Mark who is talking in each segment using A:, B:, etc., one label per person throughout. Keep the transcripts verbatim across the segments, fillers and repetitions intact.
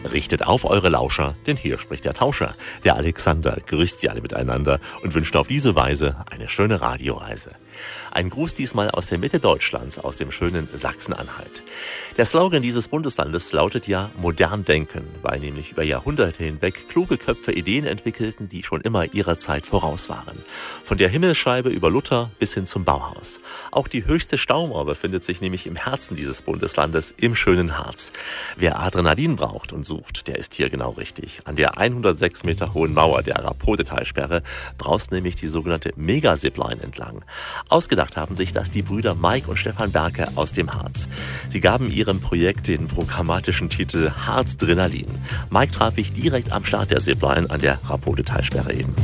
A: Richtet auf eure Lauscher, denn hier spricht der Tauscher. Der Alexander grüßt Sie alle miteinander und wünscht auf diese Weise eine schöne Radioreise. Ein Gruß diesmal aus der Mitte Deutschlands, aus dem schönen Sachsen-Anhalt. Der Slogan dieses Bundeslandes lautet ja modern denken, weil nämlich über Jahrhunderte hinweg kluge Köpfe Ideen entwickelten, die schon immer ihrer Zeit voraus waren. Von der Himmelsscheibe über Luther bis hin zum Bauhaus. Auch die höchste Staumauer befindet sich nämlich im Herzen dieses Bundeslandes, im schönen Harz. Wer Adrenalin braucht und sucht, der ist hier genau richtig. An der hundertsechs Meter hohen Mauer der Rapote-Talsperre braust nämlich die sogenannte Mega-Zipline entlang. Ausgedacht haben sich das die Brüder Mike und Stefan Berke aus dem Harz. Sie gaben ihrem Projekt den programmatischen Titel Harzdrenalin. Mike traf ich direkt am Start der Zipline an der Rapote-Talsperre eben.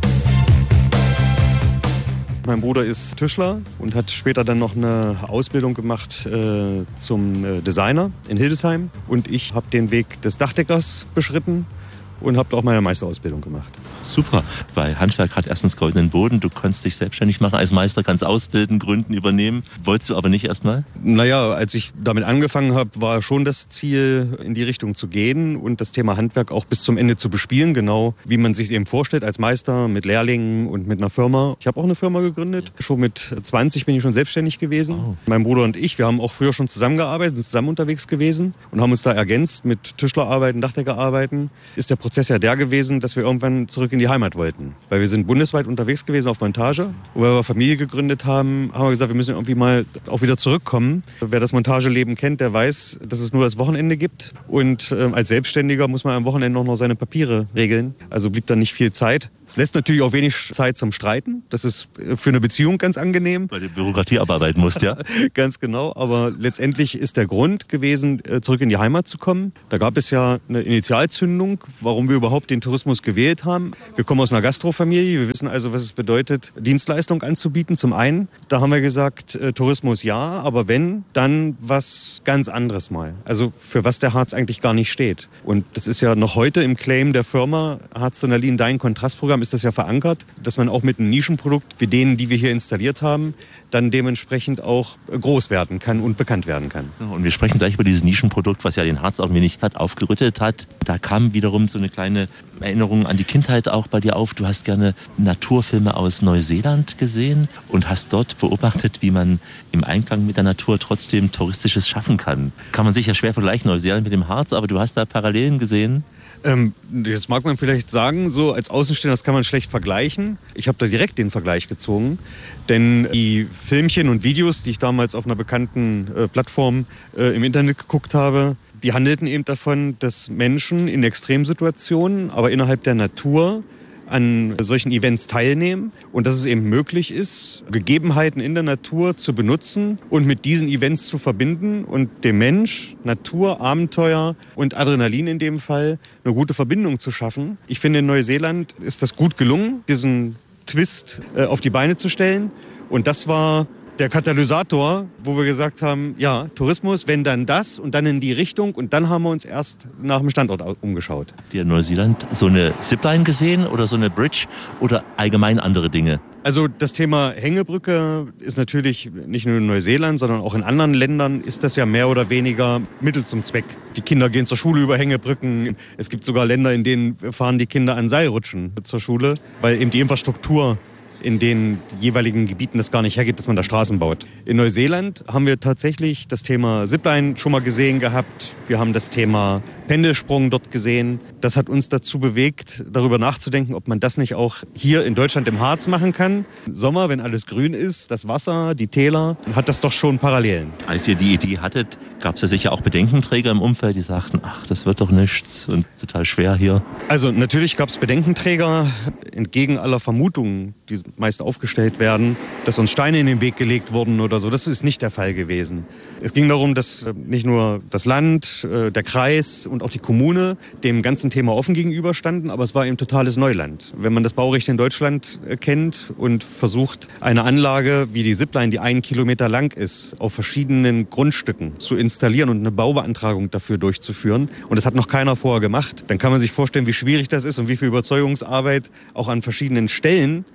B: Mein Bruder ist Tischler und hat später dann noch eine Ausbildung gemacht äh, zum äh, Designer in Hildesheim. Und ich habe den Weg des Dachdeckers beschritten und habe auch meine Meisterausbildung gemacht.
A: Super, weil Handwerk hat erstens goldenen Boden, du kannst dich selbstständig machen als Meister, kannst ausbilden, gründen, übernehmen. Wolltest du aber nicht erstmal?
B: Naja, als ich damit angefangen habe, war schon das Ziel, in die Richtung zu gehen und das Thema Handwerk auch bis zum Ende zu bespielen, genau wie man sich eben vorstellt als Meister mit Lehrlingen und mit einer Firma. Ich habe auch eine Firma gegründet, schon mit zwanzig bin ich schon selbstständig gewesen. Oh. Mein Bruder und ich, wir haben auch früher schon zusammengearbeitet, sind zusammen unterwegs gewesen und haben uns da ergänzt mit Tischlerarbeiten, Dachdeckerarbeiten. Ist der Prozess ja der gewesen, dass wir irgendwann zurück in die Heimat wollten. Weil wir sind bundesweit unterwegs gewesen auf Montage. Und weil wir Familie gegründet haben, haben wir gesagt, wir müssen irgendwie mal auch wieder zurückkommen. Wer das Montageleben kennt, der weiß, dass es nur das Wochenende gibt. Und äh, als Selbstständiger muss man am Wochenende auch noch seine Papiere regeln. Also blieb dann nicht viel Zeit. Es lässt natürlich auch wenig Zeit zum Streiten. Das ist für eine Beziehung ganz angenehm.
A: Weil du Bürokratie abarbeiten musst, ja?
B: Ganz genau. Aber letztendlich ist der Grund gewesen, zurück in die Heimat zu kommen. Da gab es ja eine Initialzündung, warum wir überhaupt den Tourismus gewählt haben. Wir kommen aus einer Gastrofamilie. Wir wissen also, was es bedeutet, Dienstleistung anzubieten. Zum einen, da haben wir gesagt, äh, Tourismus ja, aber wenn, dann was ganz anderes mal. Also für was der Harz eigentlich gar nicht steht. Und das ist ja noch heute im Claim der Firma Harzdrenalin, dein Kontrastprogramm, ist das ja verankert, dass man auch mit einem Nischenprodukt wie denen, die wir hier installiert haben, dann dementsprechend auch groß werden kann und bekannt werden kann.
A: Und wir sprechen gleich über dieses Nischenprodukt, was ja den Harz auch ein wenig hat, aufgerüttelt hat. Da kam wiederum so eine kleine Erinnerung an die Kindheit auch bei dir auf. Du hast gerne Naturfilme aus Neuseeland gesehen und hast dort beobachtet, wie man im Einklang mit der Natur trotzdem Touristisches schaffen kann. Kann man sicher schwer vergleichen, Neuseeland mit dem Harz, aber du hast da Parallelen gesehen.
B: Ähm, das mag man vielleicht sagen, so als Außenstehender, das kann man schlecht vergleichen. Ich habe da direkt den Vergleich gezogen, denn die Filmchen und Videos, die ich damals auf einer bekannten äh, Plattform äh, im Internet geguckt habe, die handelten eben davon, dass Menschen in Extremsituationen, aber innerhalb der Natur, an solchen Events teilnehmen und dass es eben möglich ist, Gegebenheiten in der Natur zu benutzen und mit diesen Events zu verbinden und dem Mensch, Natur, Abenteuer und Adrenalin in dem Fall eine gute Verbindung zu schaffen. Ich finde, in Neuseeland ist das gut gelungen, diesen Twist äh, auf die Beine zu stellen und das war der Katalysator, wo wir gesagt haben, ja, Tourismus, wenn dann das und dann in die Richtung und dann haben wir uns erst nach dem Standort umgeschaut.
A: Habt ihr in Neuseeland so eine Zipline gesehen oder so eine Bridge oder allgemein andere Dinge?
B: Also das Thema Hängebrücke ist natürlich nicht nur in Neuseeland, sondern auch in anderen Ländern ist das ja mehr oder weniger Mittel zum Zweck. Die Kinder gehen zur Schule über Hängebrücken. Es gibt sogar Länder, in denen fahren die Kinder an Seilrutschen zur Schule, weil eben die Infrastruktur in den jeweiligen Gebieten das gar nicht hergibt, dass man da Straßen baut. In Neuseeland haben wir tatsächlich das Thema Zipline schon mal gesehen gehabt. Wir haben das Thema Pendelsprung dort gesehen. Das hat uns dazu bewegt, darüber nachzudenken, ob man das nicht auch hier in Deutschland im Harz machen kann. Im Sommer, wenn alles grün ist, das Wasser, die Täler, hat das doch schon Parallelen.
A: Als ihr die Idee hattet, gab es ja sicher auch Bedenkenträger im Umfeld, die sagten, ach, das wird doch nichts und total schwer hier.
B: Also natürlich gab es Bedenkenträger, entgegen aller Vermutungen, die meist aufgestellt werden, dass uns Steine in den Weg gelegt wurden oder so. Das ist nicht der Fall gewesen. Es ging darum, dass nicht nur das Land, der Kreis und auch die Kommune dem ganzen Thema offen gegenüberstanden, aber es war eben totales Neuland. Wenn man das Baurecht in Deutschland kennt und versucht, eine Anlage wie die Zipline, die einen Kilometer lang ist, auf verschiedenen Grundstücken zu installieren und eine Baubeantragung dafür durchzuführen, und das hat noch keiner vorher gemacht, dann kann man sich vorstellen, wie schwierig das ist und wie viel Überzeugungsarbeit auch an verschiedenen Stellen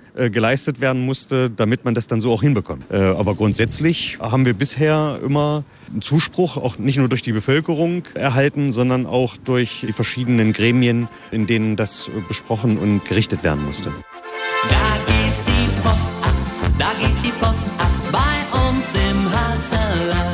B: äh, geleistet werden musste, damit man das dann so auch hinbekommt. Äh, aber grundsätzlich haben wir bisher immer einen Zuspruch, auch nicht nur durch die Bevölkerung erhalten, sondern auch durch die verschiedenen Gremien, in denen das besprochen und gerichtet werden musste.
C: Da geht die Post ab, da geht die Post ab bei uns im Harzerland.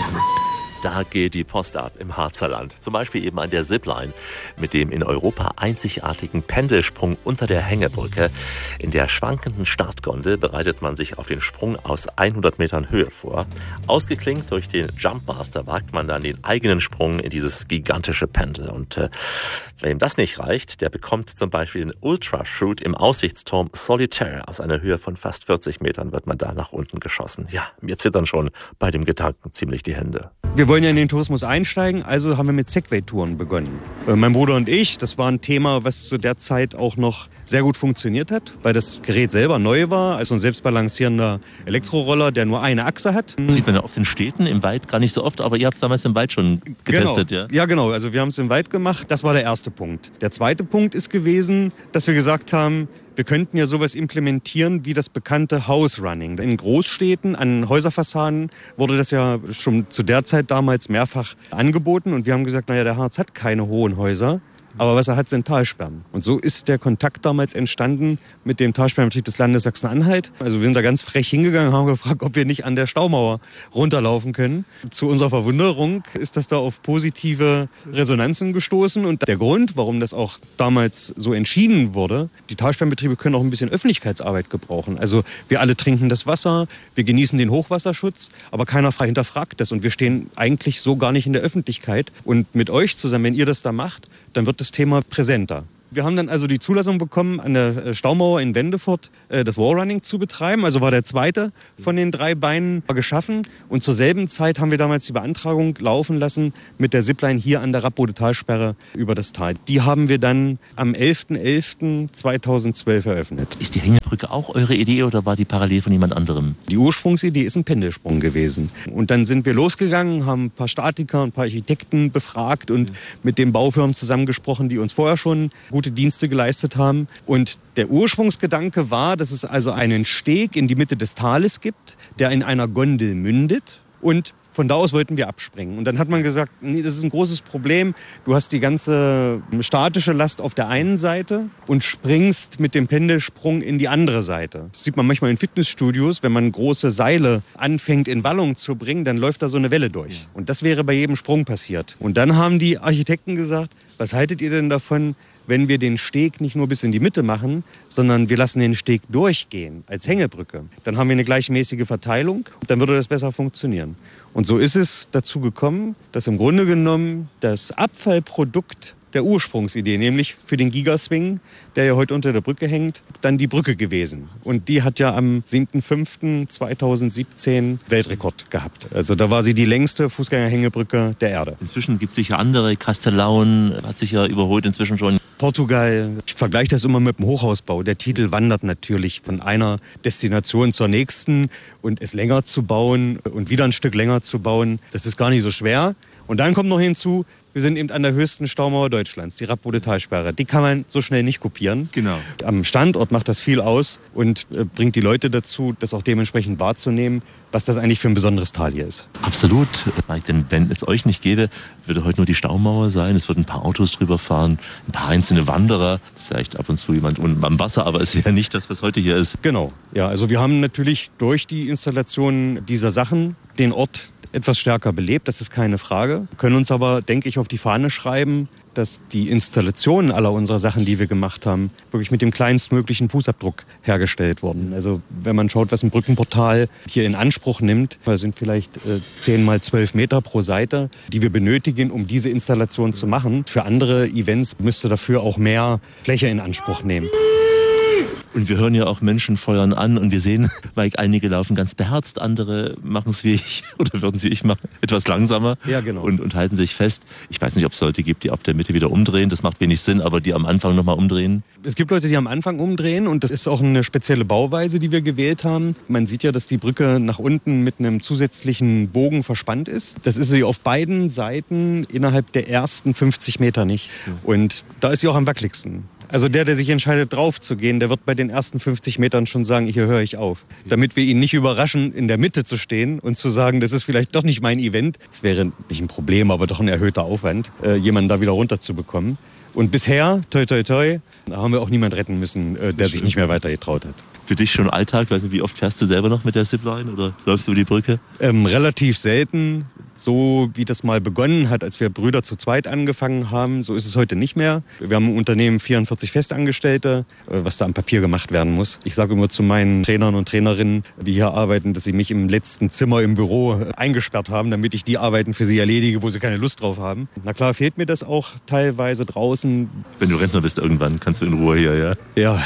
A: Da geht die Post ab im Harzerland. Zum Beispiel eben an der Zipline mit dem in Europa einzigartigen Pendelsprung unter der Hängebrücke. In der schwankenden Startgondel bereitet man sich auf den Sprung aus hundert Metern Höhe vor. Ausgeklinkt durch den Jumpmaster wagt man dann den eigenen Sprung in dieses gigantische Pendel. Und äh, wem das nicht reicht, der bekommt zum Beispiel den Ultrashoot im Aussichtsturm Solitaire. Aus einer Höhe von fast vierzig Metern wird man da nach unten geschossen. Ja, mir zittern schon bei dem Gedanken ziemlich die Hände.
B: Wir wollen ja in den Tourismus einsteigen, also haben wir mit Segway-Touren begonnen. Äh, mein Bruder und ich, das war ein Thema, was zu der Zeit auch noch sehr gut funktioniert hat, weil das Gerät selber neu war, also ein selbstbalancierender Elektroroller, der nur eine Achse hat.
A: Sieht man ja oft in Städten, im Wald gar nicht so oft, aber ihr habt es damals im Wald schon getestet,
B: genau.
A: ja?
B: Ja, genau. Also wir haben es im Wald gemacht. Das war der erste Punkt. Der zweite Punkt ist gewesen, dass wir gesagt haben, wir könnten ja sowas implementieren wie das bekannte House Running. In Großstädten, an Häuserfassaden wurde das ja schon zu der Zeit damals mehrfach angeboten. Und wir haben gesagt, naja, der Harz hat keine hohen Häuser. Aber was er hat, sind Talsperren. Und so ist der Kontakt damals entstanden mit dem Talsperrenbetrieb des Landes Sachsen-Anhalt. Also wir sind da ganz frech hingegangen und haben gefragt, ob wir nicht an der Staumauer runterlaufen können. Zu unserer Verwunderung ist das da auf positive Resonanzen gestoßen. Und der Grund, warum das auch damals so entschieden wurde, die Talsperrenbetriebe können auch ein bisschen Öffentlichkeitsarbeit gebrauchen. Also wir alle trinken das Wasser, wir genießen den Hochwasserschutz, aber keiner hinterfragt das. Und wir stehen eigentlich so gar nicht in der Öffentlichkeit. Und mit euch zusammen, wenn ihr das da macht, dann wird das Thema präsenter. Wir haben dann also die Zulassung bekommen, an der Staumauer in Wendefurt das Wallrunning zu betreiben. Also war der zweite von den drei Beinen geschaffen. Und zur selben Zeit haben wir damals die Beantragung laufen lassen mit der Zipline hier an der Rappbode-Talsperre über das Tal. Die haben wir dann am elften elften zweitausendzwölf eröffnet.
A: Ist die Hängebrücke auch eure Idee oder war die parallel von jemand anderem?
B: Die Ursprungsidee ist ein Pendelsprung gewesen. Und dann sind wir losgegangen, haben ein paar Statiker, ein paar Architekten befragt und mit den Baufirmen zusammengesprochen, die uns vorher schon gute Dienste geleistet haben. Und der Ursprungsgedanke war, dass es also einen Steg in die Mitte des Tales gibt, der in einer Gondel mündet. Und von da aus wollten wir abspringen. Und dann hat man gesagt, nee, das ist ein großes Problem. Du hast die ganze statische Last auf der einen Seite und springst mit dem Pendelsprung in die andere Seite. Das sieht man manchmal in Fitnessstudios, wenn man große Seile anfängt in Wallung zu bringen, dann läuft da so eine Welle durch. Und das wäre bei jedem Sprung passiert. Und dann haben die Architekten gesagt, was haltet ihr denn davon, wenn wir den Steg nicht nur bis in die Mitte machen, sondern wir lassen den Steg durchgehen als Hängebrücke. Dann haben wir eine gleichmäßige Verteilung, dann würde das besser funktionieren. Und so ist es dazu gekommen, dass im Grunde genommen das Abfallprodukt der Ursprungsidee, nämlich für den Gigaswing, der ja heute unter der Brücke hängt, dann die Brücke gewesen. Und die hat ja am siebten fünften zweitausendsiebzehn Weltrekord gehabt. Also da war sie die längste Fußgängerhängebrücke der Erde.
A: Inzwischen gibt es sicher andere. Castellaun hat sich ja überholt inzwischen schon.
B: Portugal, ich vergleiche das immer mit dem Hochhausbau. Der Titel wandert natürlich von einer Destination zur nächsten und es länger zu bauen und wieder ein Stück länger zu bauen, das ist gar nicht so schwer. Und dann kommt noch hinzu, wir sind eben an der höchsten Staumauer Deutschlands, die Rappbode-Talsperre. Die kann man so schnell nicht kopieren.
A: Genau.
B: Am Standort macht das viel aus und äh, bringt die Leute dazu, das auch dementsprechend wahrzunehmen, was das eigentlich für ein besonderes Tal hier ist.
A: Absolut. Denn wenn es euch nicht gäbe, würde heute nur die Staumauer sein. Es würden ein paar Autos drüber fahren, ein paar einzelne Wanderer, vielleicht ab und zu jemand unten am Wasser, aber es ist ja nicht das, was heute hier ist.
B: Genau. Ja, also wir haben natürlich durch die Installation dieser Sachen den Ort etwas stärker belebt, das ist keine Frage. Wir können uns aber, denke ich, auf die Fahne schreiben, dass die Installationen aller unserer Sachen, die wir gemacht haben, wirklich mit dem kleinstmöglichen Fußabdruck hergestellt wurden. Also wenn man schaut, was ein Brückenportal hier in Anspruch nimmt, das sind vielleicht äh, zehn mal zwölf Meter pro Seite, die wir benötigen, um diese Installation zu machen. Für andere Events müsste dafür auch mehr Fläche in Anspruch nehmen.
A: Und wir hören ja auch Menschen feuern an und wir sehen, weil einige laufen ganz beherzt, andere machen es wie ich oder würden sie ich machen, etwas langsamer
B: ja, genau.
A: und, und halten sich fest. Ich weiß nicht, ob es Leute gibt, die ab der Mitte wieder umdrehen, das macht wenig Sinn, aber die am Anfang nochmal umdrehen.
B: Es gibt Leute, die am Anfang umdrehen und das ist auch eine spezielle Bauweise, die wir gewählt haben. Man sieht ja, dass die Brücke nach unten mit einem zusätzlichen Bogen verspannt ist. Das ist sie auf beiden Seiten innerhalb der ersten fünfzig Meter nicht. Und da ist sie auch am wackeligsten. Also der, der sich entscheidet, drauf zu gehen, der wird bei den ersten fünfzig Metern schon sagen, hier höre ich auf. Damit wir ihn nicht überraschen, in der Mitte zu stehen und zu sagen, das ist vielleicht doch nicht mein Event. Das wäre nicht ein Problem, aber doch ein erhöhter Aufwand, äh, jemanden da wieder runterzubekommen. Und bisher, toi toi toi, haben wir auch niemanden retten müssen, äh, der sich nicht mehr weiter getraut hat.
A: Für dich schon Alltag? Weiß nicht, wie oft fährst du selber noch mit der Zipline oder läufst du über die Brücke?
B: Ähm, relativ selten. So wie das mal begonnen hat, als wir Brüder zu zweit angefangen haben, so ist es heute nicht mehr. Wir haben im Unternehmen vierundvierzig Festangestellte, was da am Papier gemacht werden muss. Ich sage immer zu meinen Trainern und Trainerinnen, die hier arbeiten, dass sie mich im letzten Zimmer im Büro eingesperrt haben, damit ich die Arbeiten für sie erledige, wo sie keine Lust drauf haben. Na klar, fehlt mir das auch teilweise draußen.
A: Wenn du Rentner bist irgendwann, kannst du in Ruhe hier, ja?
B: Ja,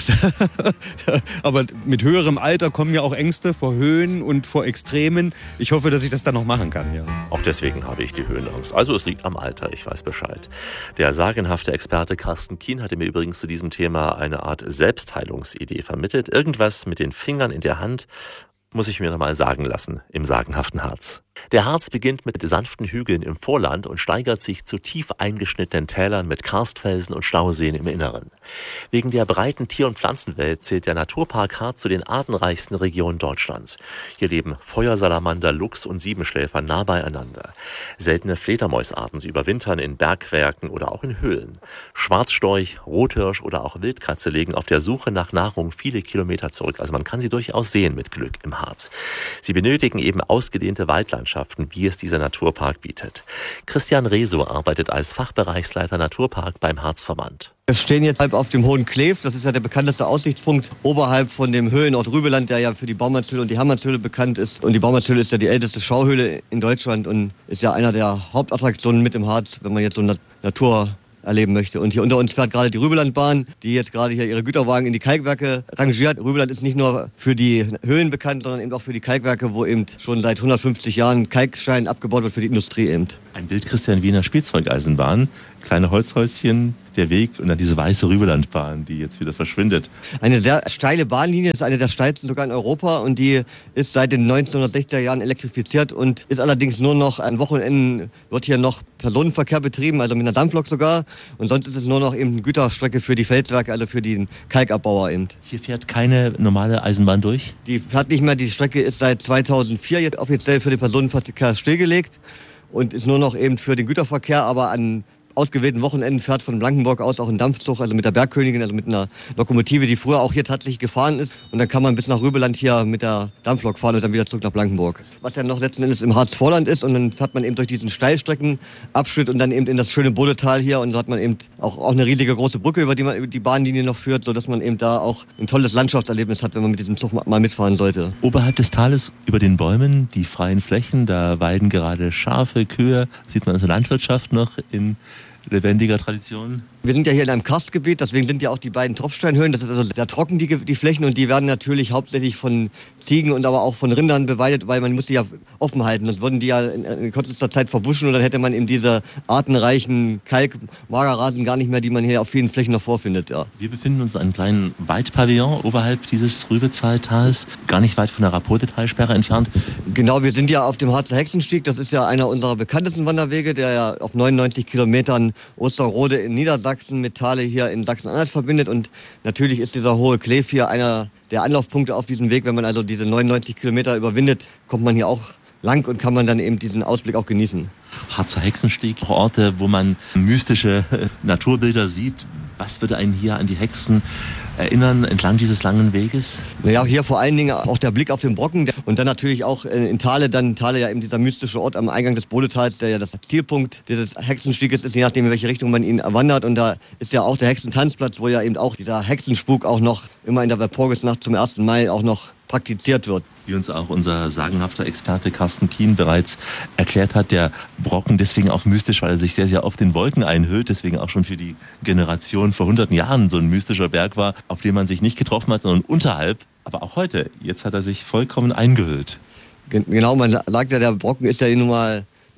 B: aber mit höherem Alter kommen ja auch Ängste vor Höhen und vor Extremen. Ich hoffe, dass ich das dann noch machen kann, ja.
A: Auch deswegen habe ich die Höhenangst. Also es liegt am Alter, ich weiß Bescheid. Der sagenhafte Experte Carsten Kien hatte mir übrigens zu diesem Thema eine Art Selbstheilungsidee vermittelt. Irgendwas mit den Fingern in der Hand, muss ich mir noch mal sagen lassen, im sagenhaften Harz. Der Harz beginnt mit sanften Hügeln im Vorland und steigert sich zu tief eingeschnittenen Tälern mit Karstfelsen und Stauseen im Inneren. Wegen der breiten Tier- und Pflanzenwelt zählt der Naturpark Harz zu den artenreichsten Regionen Deutschlands. Hier leben Feuersalamander, Luchs und Siebenschläfer nah beieinander. Seltene Fledermausarten überwintern in Bergwerken oder auch in Höhlen. Schwarzstorch, Rothirsch oder auch Wildkatze legen auf der Suche nach Nahrung viele Kilometer zurück. Also man kann sie durchaus sehen mit Glück im Harz. Sie benötigen eben ausgedehnte Waldlandschaften, wie es dieser Naturpark bietet. Christian Reso arbeitet als Fachbereichsleiter Naturpark beim Harzverband.
D: Wir stehen jetzt auf dem Hohen Kleef, das ist ja der bekannteste Aussichtspunkt oberhalb von dem Höhenort Rübeland, der ja für die Baumanshöhle und die Hermannshöhle bekannt ist. Und die Baumanshöhle ist ja die älteste Schauhöhle in Deutschland und ist ja einer der Hauptattraktionen mit im Harz, wenn man jetzt so eine Natur erleben möchte. Und hier unter uns fährt gerade die Rübelandbahn, die jetzt gerade hier ihre Güterwagen in die Kalkwerke rangiert. Rübeland ist nicht nur für die Höhlen bekannt, sondern eben auch für die Kalkwerke, wo eben schon seit hundertfünfzig Jahren Kalkstein abgebaut wird für die Industrie eben.
A: Ein Bild, Christian, wie in der Spielzeugeisenbahn. Kleine Holzhäuschen, der Weg und dann diese weiße Rübelandbahn, die jetzt wieder verschwindet.
D: Eine sehr steile Bahnlinie, ist eine der steilsten sogar in Europa und die ist seit den neunzehnhundertsechziger Jahren elektrifiziert und ist allerdings nur noch an Wochenenden, wird hier noch Personenverkehr betrieben, also mit einer Dampflok sogar. Und sonst ist es nur noch eben eine Güterstrecke für die Felswerke, also für den Kalkabbauer eben.
A: Hier fährt keine normale Eisenbahn durch?
D: Die fährt nicht mehr, die Strecke ist seit zweitausendvier jetzt offiziell für den Personenverkehr stillgelegt und ist nur noch eben für den Güterverkehr, aber an ausgewählten Wochenenden fährt von Blankenburg aus auch ein Dampfzug, also mit der Bergkönigin, also mit einer Lokomotive, die früher auch hier tatsächlich gefahren ist. Und dann kann man bis nach Rübeland hier mit der Dampflok fahren und dann wieder zurück nach Blankenburg. Was ja noch letzten Endes im Harzvorland ist und dann fährt man eben durch diesen Steilstreckenabschnitt und dann eben in das schöne Bodetal hier und so hat man eben auch, auch eine riesige große Brücke, über die man über die Bahnlinie noch führt, sodass man eben da auch ein tolles Landschaftserlebnis hat, wenn man mit diesem Zug mal mitfahren sollte.
A: Oberhalb des Tales über den Bäumen, die freien Flächen, da weiden gerade Schafe, Kühe, sieht man also Landwirtschaft noch in lebendiger Tradition.
D: Wir sind ja hier in einem Karstgebiet, deswegen sind ja auch die beiden Tropfsteinhöhen. Das ist also sehr trocken, die, die Flächen, und die werden natürlich hauptsächlich von Ziegen und aber auch von Rindern beweidet, weil man muss die ja offen halten. Sonst würden die ja in, in kürzester Zeit verbuschen und dann hätte man eben diese artenreichen Kalk-Magerrasen gar nicht mehr, die man hier auf vielen Flächen noch vorfindet. Ja.
A: Wir befinden uns in einem kleinen Waldpavillon oberhalb dieses Rübezahltals, gar nicht weit von der Rapote-Talsperre entfernt.
D: Genau, wir sind ja auf dem Harzer Hexenstieg. Das ist ja einer unserer bekanntesten Wanderwege, der ja auf neunundneunzig Kilometern Osterrode in Niedersachsen mit Thale hier in Sachsen-Anhalt verbindet. Und natürlich ist dieser Hohe Kleef hier einer der Anlaufpunkte auf diesem Weg. Wenn man also diese neunundneunzig Kilometer überwindet, kommt man hier auch lang und kann man dann eben diesen Ausblick auch genießen.
A: Harzer Hexenstieg, Orte, wo man mystische Naturbilder sieht. Was würde einen hier an die Hexen erinnern entlang dieses langen Weges?
D: Naja, hier vor allen Dingen auch der Blick auf den Brocken und dann natürlich auch in Thale, dann Thale ja eben dieser mystische Ort am Eingang des Bodetals, der ja das Zielpunkt dieses Hexenstieges ist, je nachdem in welche Richtung man ihn wandert. Und da ist ja auch der Hexentanzplatz, wo ja eben auch dieser Hexenspuk auch noch immer in der Walpurgisnacht zum ersten Mai auch noch praktiziert wird.
A: Wie uns auch unser sagenhafter Experte Carsten Kien bereits erklärt hat, der Brocken deswegen auch mystisch, weil er sich sehr, sehr oft in Wolken einhüllt, deswegen auch schon für die Generation vor hunderten Jahren so ein mystischer Berg war, auf dem man sich nicht getroffen hat, sondern unterhalb, aber auch heute. Jetzt hat er sich vollkommen eingehüllt.
D: Genau, man sagt ja, der Brocken ist ja nun mal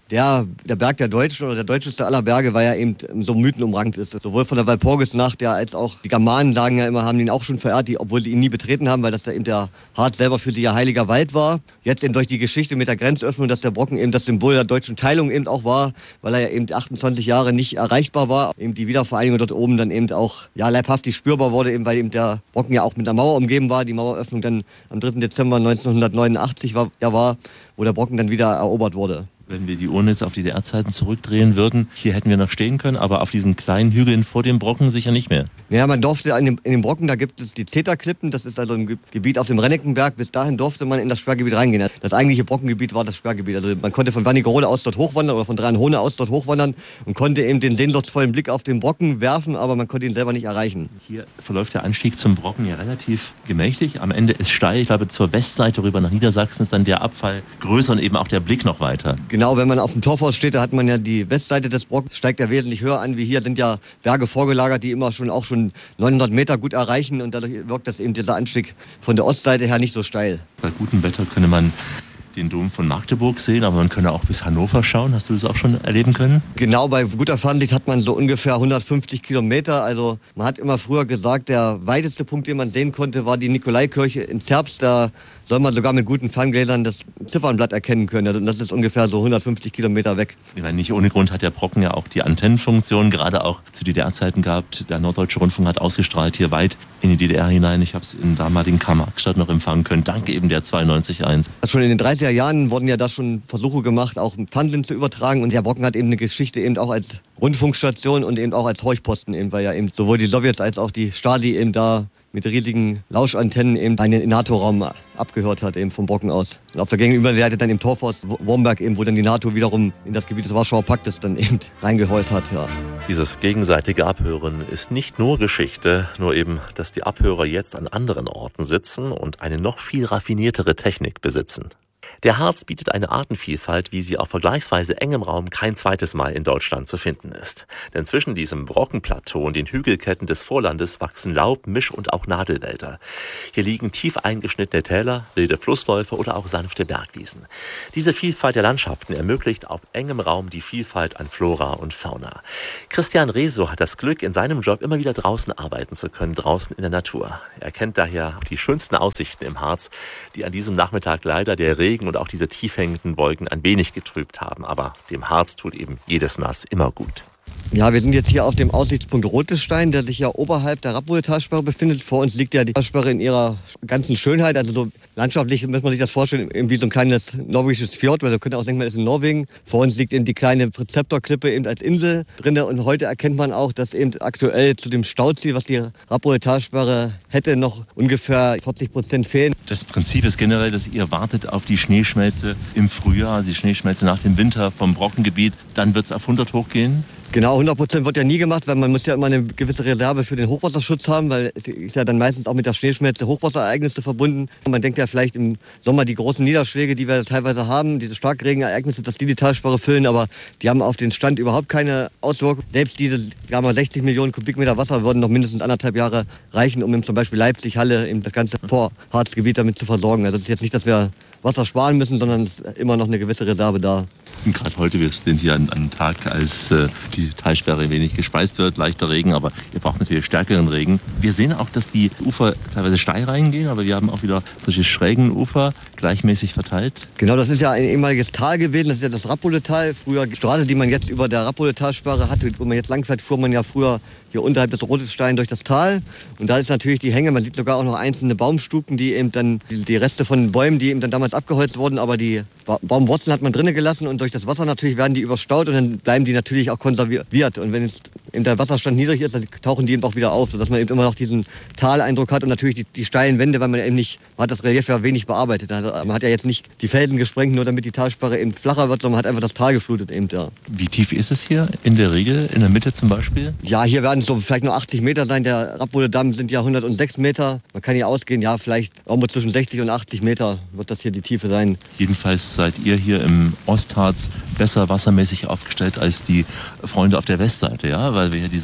D: der, der Berg der Deutschen oder der deutscheste aller Berge, weil er eben so mythenumrankt ist. Sowohl von der Walpurgisnacht, ja, als auch die Germanen sagen ja immer, haben ihn auch schon verehrt, die, obwohl die ihn nie betreten haben, weil das da eben der Harz selber für sie ja heiliger Wald war. Jetzt eben durch die Geschichte mit der Grenzöffnung, dass der Brocken eben das Symbol der deutschen Teilung eben auch war, weil er ja eben achtundzwanzig Jahre nicht erreichbar war. Eben die Wiedervereinigung dort oben dann eben auch ja, leibhaftig spürbar wurde, eben weil eben der Brocken ja auch mit einer Mauer umgeben war. Die Maueröffnung dann am dritten Dezember neunzehnhundertneunundachtzig war, ja, war, wo der Brocken dann wieder erobert wurde.
A: Wenn wir die Uhren jetzt auf die D D R-Zeiten zurückdrehen würden, hier hätten wir noch stehen können, aber auf diesen kleinen Hügeln vor dem Brocken sicher nicht mehr.
D: Ja, man durfte in dem, in dem Brocken, da gibt es die Zeterklippen, das ist also ein Ge- Gebiet auf dem Renneckenberg. Bis dahin durfte man in das Sperrgebiet reingehen. Das eigentliche Brockengebiet war das Sperrgebiet. Also man konnte von Wernigerode aus dort hochwandern oder von Dreienhohne aus dort hochwandern und konnte eben den sehnsuchtsvollen Blick auf den Brocken werfen, aber man konnte ihn selber nicht erreichen.
A: Hier verläuft der Anstieg zum Brocken ja relativ gemächlich. Am Ende ist steil, ich glaube zur Westseite rüber nach Niedersachsen ist dann der Abfall größer und eben auch der Blick noch weiter.
D: Genau, wenn man auf dem Torfhaus steht, da hat man ja die Westseite des Brockens, steigt ja wesentlich höher an, wie hier sind ja Berge vorgelagert, die immer schon auch schon neunhundert Meter gut erreichen und dadurch wirkt das eben dieser Anstieg von der Ostseite her nicht so steil.
A: Bei gutem Wetter könne man den Dom von Magdeburg sehen, aber man könne auch bis Hannover schauen. Hast du das auch schon erleben können?
D: Genau, bei guter Fernsicht hat man so ungefähr hundertfünfzig Kilometer. Also man hat immer früher gesagt, der weiteste Punkt, den man sehen konnte, war die Nikolaikirche in Zerbst. Da soll man sogar mit guten Ferngläsern das Ziffernblatt erkennen können. Also das ist ungefähr so hundertfünfzig Kilometer weg.
A: Ich meine, nicht ohne Grund hat der Brocken ja auch die Antennenfunktion gerade auch zu D D R-Zeiten gehabt. Der Norddeutsche Rundfunk hat ausgestrahlt hier weit in die D D R hinein. Ich habe es in damaligen Karl-Marx-Stadt noch empfangen können, dank eben der zweiundneunzig Komma eins.
D: Schon in den dreißiger Jahren wurden ja da schon Versuche gemacht, auch Fernsehen zu übertragen. Und der Brocken hat eben eine Geschichte eben auch als Rundfunkstation und eben auch als Horchposten, eben, weil ja eben sowohl die Sowjets als auch die Stasi eben da mit riesigen Lauschantennen eben einen NATO-Raum abgehört hat, eben vom Brocken aus. Und auf der Gegenüberseite dann im Torfhaus Wormberg, eben, wo dann die NATO wiederum in das Gebiet des Warschauer Paktes dann eben reingeheult hat. Ja.
A: Dieses gegenseitige Abhören ist nicht nur Geschichte, nur eben, dass die Abhörer jetzt an anderen Orten sitzen und eine noch viel raffiniertere Technik besitzen. Der Harz bietet eine Artenvielfalt, wie sie auf vergleichsweise engem Raum kein zweites Mal in Deutschland zu finden ist. Denn zwischen diesem Brockenplateau und den Hügelketten des Vorlandes wachsen Laub-, Misch- und auch Nadelwälder. Hier liegen tief eingeschnittene Täler, wilde Flussläufe oder auch sanfte Bergwiesen. Diese Vielfalt der Landschaften ermöglicht auf engem Raum die Vielfalt an Flora und Fauna. Christian Reso hat das Glück, in seinem Job immer wieder draußen arbeiten zu können, draußen in der Natur. Er kennt daher die schönsten Aussichten im Harz, die an diesem Nachmittag leider der Regen und auch diese tief hängenden Wolken ein wenig getrübt haben. Aber dem Harz tut eben jedes Nass immer gut.
D: Ja, wir sind jetzt hier auf dem Aussichtspunkt Rotestein, der sich ja oberhalb der Rappoltalsperre befindet. Vor uns liegt ja die Talsperre in ihrer ganzen Schönheit. Also so landschaftlich muss man sich das vorstellen, wie so ein kleines norwegisches Fjord, weil man könnte auch denken, man ist in Norwegen. Vor uns liegt eben die kleine Präzeptorklippe eben als Insel drin. Und heute erkennt man auch, dass eben aktuell zu dem Stauziel, was die Rappoltalsperre hätte, noch ungefähr vierzig Prozent fehlen.
A: Das Prinzip ist generell, dass ihr wartet auf die Schneeschmelze im Frühjahr, die Schneeschmelze nach dem Winter vom Brockengebiet. Dann wird es auf hundert hochgehen.
D: Genau, hundert Prozent wird ja nie gemacht, weil man muss ja immer eine gewisse Reserve für den Hochwasserschutz haben, weil es ist ja dann meistens auch mit der Schneeschmelze Hochwasserereignisse verbunden. Man denkt ja vielleicht im Sommer die großen Niederschläge, die wir teilweise haben, diese Starkregenereignisse, dass die die Talsperre füllen, aber die haben auf den Stand überhaupt keine Auswirkung. Selbst diese sagen wir, sechzig Millionen Kubikmeter Wasser würden noch mindestens anderthalb Jahre reichen, um eben zum Beispiel Leipzig, Halle, eben das ganze Vorharzgebiet damit zu versorgen. Also es ist jetzt nicht, dass wir Wasser sparen müssen, sondern es ist immer noch eine gewisse Reserve da.
A: Gerade heute, wir sind hier an einem Tag, als äh, die Talsperre wenig gespeist wird, leichter Regen, aber ihr braucht natürlich stärkeren Regen. Wir sehen auch, dass die Ufer teilweise steil reingehen, aber wir haben auch wieder solche schrägen Ufer gleichmäßig verteilt.
D: Genau, das ist ja ein ehemaliges Tal gewesen, das ist ja das Rappoletal. Früher die Straße, die man jetzt über der Rappoletalsperre hat, wo man jetzt langfährt, fuhr man ja früher hier unterhalb des Rotestein durch das Tal. Und da ist natürlich die Hänge, man sieht sogar auch noch einzelne Baumstuken, die eben dann, die, die Reste von Bäumen, die eben dann damals abgeholzt wurden, aber die ba- Baumwurzeln hat man drinnen gelassen und durch das Wasser natürlich werden die überstaut und dann bleiben die natürlich auch konserviert. Und wenn jetzt eben der Wasserstand niedrig ist, dann tauchen die eben auch wieder auf, sodass man eben immer noch diesen Taleindruck hat und natürlich die, die steilen Wände, weil man eben nicht, man hat das Relief ja wenig bearbeitet. Also man hat ja jetzt nicht die Felsen gesprengt, nur damit die Talsperre eben flacher wird, sondern man hat einfach das Tal geflutet eben da.
A: Wie tief ist es hier in der Regel, in der Mitte zum Beispiel?
D: Ja, hier werden es so vielleicht nur achtzig Meter sein. Der Rappoldamm sind ja hundertsechs Meter. Man kann hier ausgehen, ja, vielleicht irgendwo zwischen sechzig und achtzig Meter wird das hier die Tiefe sein.
A: Jedenfalls seid ihr hier im Ostharz besser wassermäßig aufgestellt als die Freunde auf der Westseite, ja, weil wir hier diesen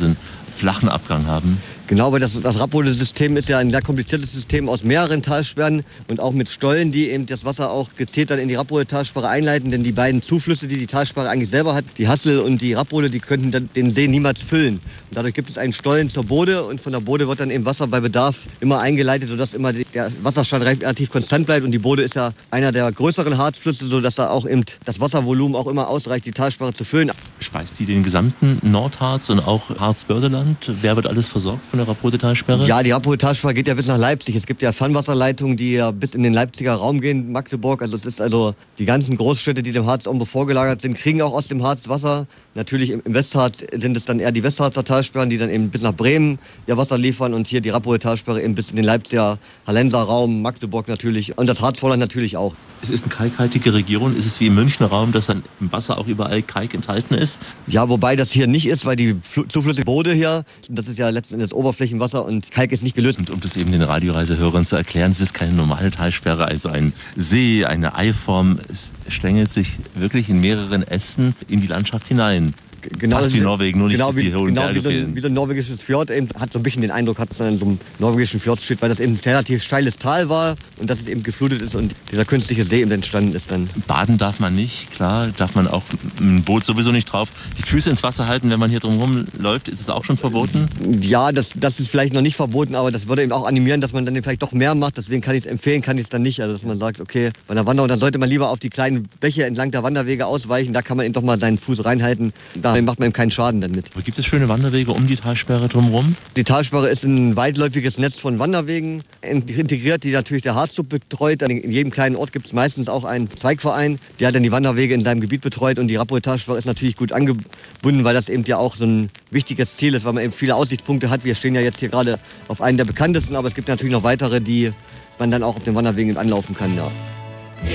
A: flachen Abgang haben.
D: Genau, weil das, das Rapphole-System ist ja ein sehr kompliziertes System aus mehreren Talsperren und auch mit Stollen, die eben das Wasser auch gezielt dann in die Rapphole-Talsperre einleiten. Denn die beiden Zuflüsse, die die Talsperre eigentlich selber hat, die Hassel und die Rapphole, die könnten dann den See niemals füllen. Und dadurch gibt es einen Stollen zur Bode und von der Bode wird dann eben Wasser bei Bedarf immer eingeleitet, sodass immer die, der Wasserstand relativ konstant bleibt. Und die Bode ist ja einer der größeren Harzflüsse, sodass da auch eben das Wasservolumen auch immer ausreicht, die Talsperre zu füllen.
A: Speist die den gesamten Nordharz und auch Harzbördeland? Wer wird alles versorgt von der Rapphole-Talsperre?
D: Ja, die Rapphole-Talsperre geht ja bis nach Leipzig. Es gibt ja Fernwasserleitungen, die ja bis in den Leipziger Raum gehen, Magdeburg. Also es ist also die ganzen Großstädte, die dem Harz irgendwo vorgelagert sind, kriegen auch aus dem Harz Wasser. Natürlich im Westharz sind es dann eher die Westharzer Talsperren, die dann eben bis nach Bremen ihr Wasser liefern und hier die Rapphole-Talsperre eben bis in den Leipziger Hallenser Raum, Magdeburg natürlich und das Harzvorland natürlich auch.
A: Es ist eine kalkhaltige Region. Ist es wie im Münchner Raum, dass dann im Wasser auch überall Kalk enthalten ist?
D: Ja, wobei das hier nicht ist, weil die Zuflüsse Bode hier, das ist ja letzten Endes Oberflächenwasser und Kalk ist nicht gelöst.
A: Und um das eben den Radioreisehörern zu erklären, es ist keine normale Talsperre, also ein See, eine Eiform. Es schlängelt sich wirklich in mehreren Ästen in die Landschaft hinein.
D: Genau,
A: fast wie Norwegen, nur nicht,
D: genau
A: dass die
D: wie,
A: hohen
D: genau
A: Berge
D: wie so, ein,
A: fehlen.
D: wie so ein norwegisches Fjord eben, hat so ein bisschen den Eindruck, hat es dann in so einem norwegischen Fjord steht, weil das eben ein relativ steiles Tal war und dass es eben geflutet ist und dieser künstliche See eben entstanden ist dann.
A: Baden darf man nicht, klar, darf man auch ein Boot sowieso nicht drauf. Die Füße ins Wasser halten, wenn man hier drumherum läuft, ist es auch schon verboten?
D: Ja, das, das ist vielleicht noch nicht verboten, aber das würde eben auch animieren, dass man dann vielleicht doch mehr macht. Deswegen kann ich es empfehlen, kann ich es dann nicht. Also dass man sagt, okay, bei einer Wanderung, dann sollte man lieber auf die kleinen Bäche entlang der Wanderwege ausweichen. Da kann man eben doch mal seinen Fuß reinhalten. Da macht man eben keinen Schaden dann mit.
A: Aber gibt es schöne Wanderwege um die Talsperre drumherum?
D: Die Talsperre ist ein weitläufiges Netz von Wanderwegen integriert, die natürlich der Harzclub betreut. In jedem kleinen Ort gibt es meistens auch einen Zweigverein, der hat dann die Wanderwege in seinem Gebiet betreut. Und die Rapphole-Talsperre ist natürlich gut angebunden, weil das eben ja auch so ein wichtiges Ziel ist, weil man eben viele Aussichtspunkte hat. Wir stehen ja jetzt hier gerade auf einen der bekanntesten, aber es gibt natürlich noch weitere, die man dann auch auf den Wanderwegen anlaufen kann. Ja.